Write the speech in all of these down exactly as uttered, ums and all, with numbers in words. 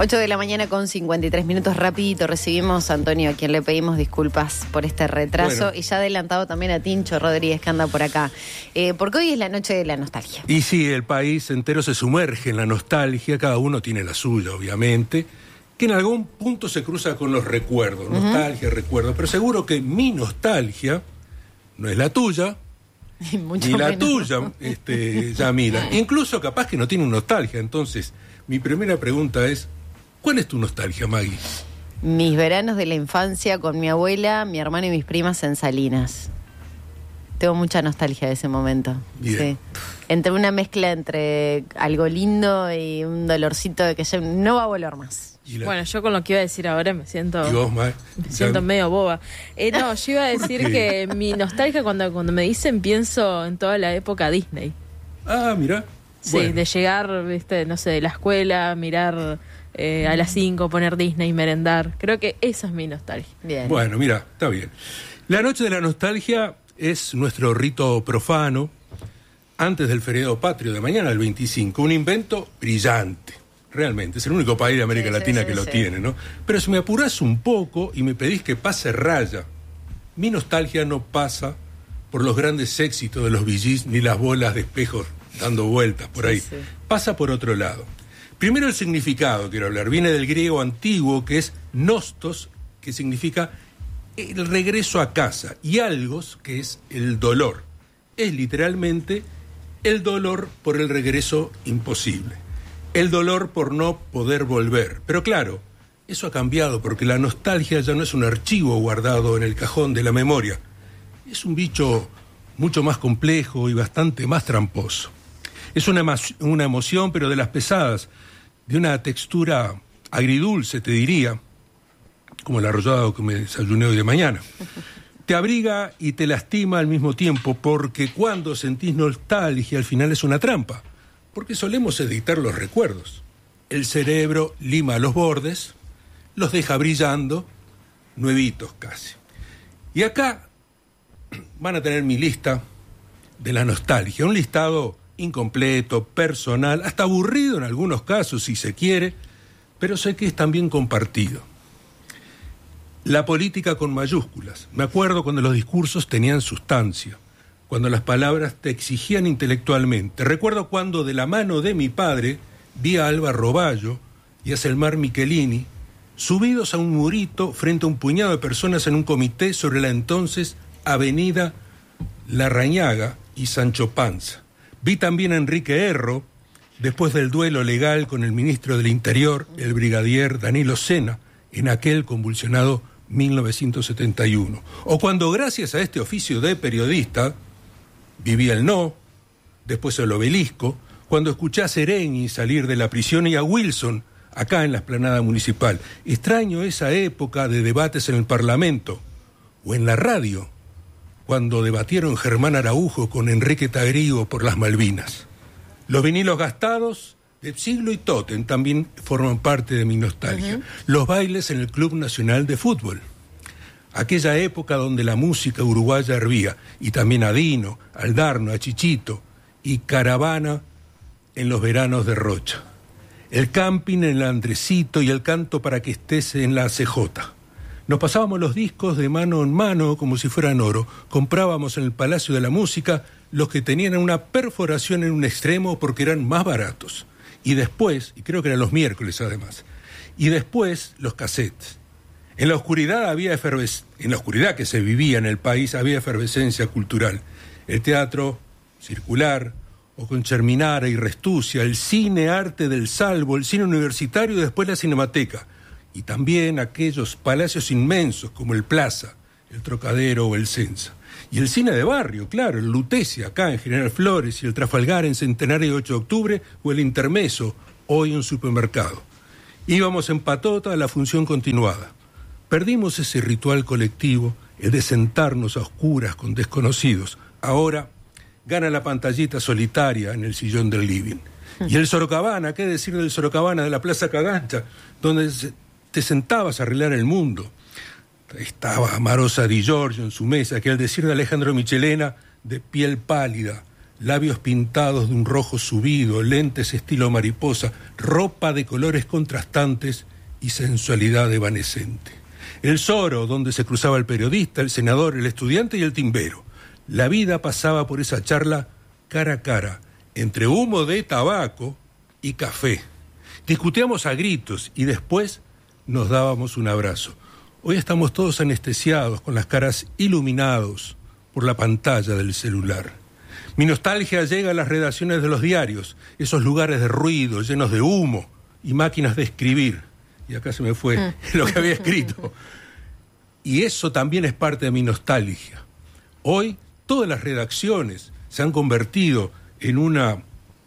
ocho de la mañana con cincuenta y tres minutos, rapidito recibimos a Antonio, a quien le pedimos disculpas por este retraso, bueno. Y ya adelantado también a Tincho Rodríguez, que anda por acá, eh, porque hoy es la noche de la nostalgia. Y sí, el país entero se sumerge en la nostalgia, cada uno tiene la suya, obviamente, que en algún punto se cruza con los recuerdos, uh-huh. nostalgia, recuerdos, pero seguro que mi nostalgia no es la tuya, y mucho ni la menos. tuya, este, Yamila. Incluso capaz que no tiene nostalgia, entonces, mi primera pregunta es, ¿cuál es tu nostalgia, Maggie? Mis veranos de la infancia con mi abuela, mi hermano y mis primas en Salinas. Tengo mucha nostalgia de ese momento. Bien. Sí. Entre una mezcla entre algo lindo y un dolorcito de que ya no va a volver más. La... Bueno, yo con lo que iba a decir ahora me siento, ¿Y vos, Mag? me siento medio boba. Eh, no, yo iba a decir que mi nostalgia cuando, cuando me dicen pienso en toda la época Disney. Ah, mira. Sí, bueno. De llegar, viste, no sé, de la escuela, mirar eh, a las cinco, poner Disney, merendar. Creo que esa es mi nostalgia. Bien. Bueno, mira, está bien. La noche de la nostalgia es nuestro rito profano antes del feriado patrio de mañana, el veinticinco. Un invento brillante, realmente. Es el único país de América sí, Latina sí, sí, que lo sí. tiene, ¿no? Pero si me apurás un poco y me pedís que pase raya, mi nostalgia no pasa por los grandes éxitos de los Bee Gees ni las bolas de espejos dando vueltas por ahí. Sí, sí. Pasa por otro lado. Primero el significado, quiero hablar. Viene del griego antiguo, que es nostos, que significa el regreso a casa, y algos, que es el dolor. Es literalmente el dolor por el regreso imposible. El dolor por no poder volver. Pero claro, eso ha cambiado porque la nostalgia ya no es un archivo guardado en el cajón de la memoria. Es un bicho mucho más complejo y bastante más tramposo. Es una, una emoción, pero de las pesadas, de una textura agridulce, te diría, como el arrollado que me desayuné hoy de mañana. Te abriga y te lastima al mismo tiempo, porque cuando sentís nostalgia al final es una trampa, porque solemos editar los recuerdos. El cerebro lima los bordes, los deja brillando, nuevitos casi. Y acá van a tener mi lista de la nostalgia, un listado incompleto, personal, hasta aburrido en algunos casos si se quiere, pero sé que es también compartido. La política con mayúsculas. Me acuerdo cuando los discursos tenían sustancia, cuando las palabras te exigían intelectualmente. Recuerdo cuando de la mano de mi padre vi a Alba Roballo y a Selmar Michelini subidos a un murito frente a un puñado de personas en un comité sobre la entonces avenida Larrañaga y Sancho Panza. Vi también a Enrique Erro, después del duelo legal con el ministro del Interior, el brigadier Danilo Sena, en aquel convulsionado mil novecientos setenta y uno. O cuando, gracias a este oficio de periodista, viví el no, después el obelisco, cuando escuché a Sereni salir de la prisión y a Wilson acá en la explanada municipal. Extraño esa época de debates en el Parlamento o en la radio, cuando debatieron Germán Araujo con Enrique Tagrigo por las Malvinas. Los vinilos gastados de Siglo y Totem también forman parte de mi nostalgia. Uh-huh. Los bailes en el Club Nacional de Fútbol. Aquella época donde la música uruguaya hervía, y también a Dino, Aldarno, a Chichito, y Caravana en los veranos de Rocha. El camping en el Andresito y el canto para que estés en la C J. Nos pasábamos los discos de mano en mano como si fueran oro. Comprábamos en el Palacio de la Música los que tenían una perforación en un extremo porque eran más baratos. Y después, y creo que eran los miércoles además, y después los cassettes. En la oscuridad había efervescencia, en la oscuridad que se vivía en el país había efervescencia cultural. El teatro circular, o con Cherminara y Restucia, el cine arte del Salvo, el cine universitario y después la Cinemateca. Y también aquellos palacios inmensos como el Plaza, el Trocadero o el Censa. Y el cine de barrio, claro, el Lutecia acá en General Flores y el Trafalgar en Centenario de ocho de octubre o el Intermeso, hoy un supermercado. Íbamos en patota a la función continuada. Perdimos ese ritual colectivo, el de sentarnos a oscuras con desconocidos. Ahora gana la pantallita solitaria en el sillón del living. Y el Sorocabana, ¿qué decir del Sorocabana de la Plaza Cagancha, donde te sentabas a arreglar el mundo? Estaba Marosa Di Giorgio en su mesa, que al decir de Alejandro Michelena, de piel pálida, labios pintados de un rojo subido, lentes estilo mariposa, ropa de colores contrastantes y sensualidad evanescente. El Soro, donde se cruzaba el periodista, el senador, el estudiante y el timbero. La vida pasaba por esa charla cara a cara, entre humo de tabaco y café. Discutíamos a gritos y después nos dábamos un abrazo. Hoy estamos todos anestesiados, con las caras iluminados por la pantalla del celular. Mi nostalgia llega a las redacciones de los diarios, esos lugares de ruido, llenos de humo y máquinas de escribir. Y acá se me fue lo que había escrito. Y eso también es parte de mi nostalgia. Hoy todas las redacciones se han convertido en una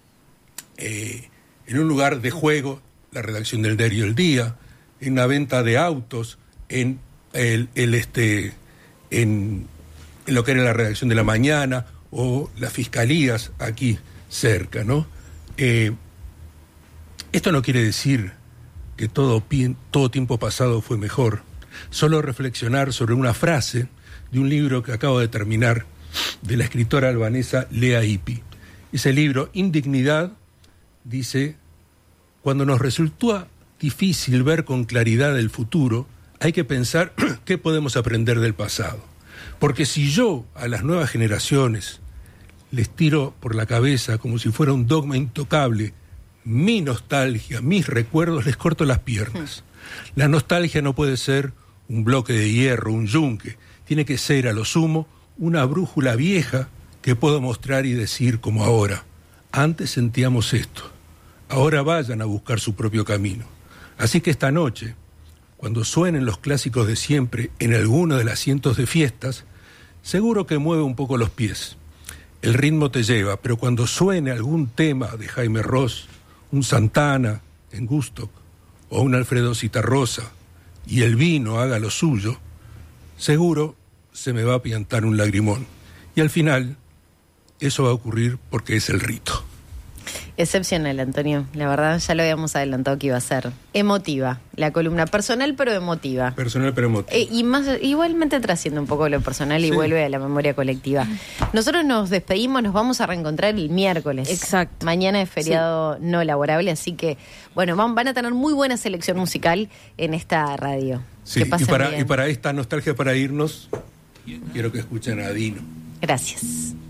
eh, en un lugar de juego, la redacción del diario El Día, en una venta de autos, en el, el este en, en lo que era la redacción de La Mañana o las fiscalías aquí cerca, ¿no? Eh, esto no quiere decir que todo, todo tiempo pasado fue mejor. Solo reflexionar sobre una frase de un libro que acabo de terminar, de la escritora albanesa Lea Ypi. Ese libro, Indignidad, dice: cuando nos resulta difícil ver con claridad el futuro, hay que pensar qué podemos aprender del pasado. Porque si yo a las nuevas generaciones les tiro por la cabeza como si fuera un dogma intocable mi nostalgia, mis recuerdos, les corto las piernas. La nostalgia no puede ser un bloque de hierro, un yunque. Tiene que ser, a lo sumo, una brújula vieja que puedo mostrar y decir como ahora: antes sentíamos esto, ahora vayan a buscar su propio camino. Así que esta noche, cuando suenen los clásicos de siempre en alguno de las cientos de fiestas, seguro que mueve un poco los pies. El ritmo te lleva, pero cuando suene algún tema de Jaime Ross, un Santana en Gustock o un Alfredo Zitarrosa, y el vino haga lo suyo, seguro se me va a piantar un lagrimón. Y al final, eso va a ocurrir porque es el rito. Excepcional, Antonio. La verdad, ya lo habíamos adelantado que iba a ser emotiva. La columna personal, pero emotiva. Personal, pero emotiva. Eh, y más, igualmente trasciende un poco lo personal y sí, vuelve a la memoria colectiva. Nosotros nos despedimos, nos vamos a reencontrar el miércoles. Exacto. Mañana es feriado sí. no laborable, así que, bueno, van, van a tener muy buena selección musical en esta radio. Sí, y para, y para esta nostalgia para irnos, quiero que escuchen a Dino. Gracias.